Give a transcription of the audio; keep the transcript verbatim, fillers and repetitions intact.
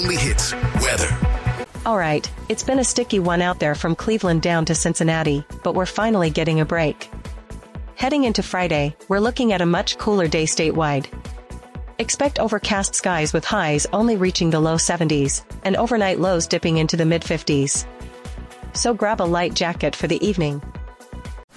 only hits, weather. Alright, it's been a sticky one out there from Cleveland down to Cincinnati, but we're finally getting a break. Heading into Friday, we're looking at a much cooler day statewide. Expect overcast skies with highs only reaching the low seventies, and overnight lows dipping into the mid fifties. So grab a light jacket for the evening.